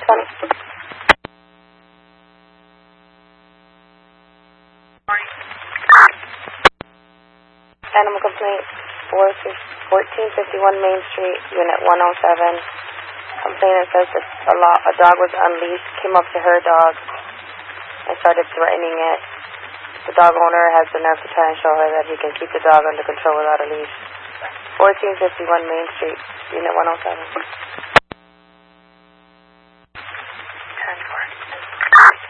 20. Animal complaint 1451 Main Street, Unit 107. Complainant says that a dog was unleashed, came up to her dog, and started threatening it. The dog owner has the nerve to try and show her that he can keep the dog under control without a leash. 1451 Main Street, Unit 107.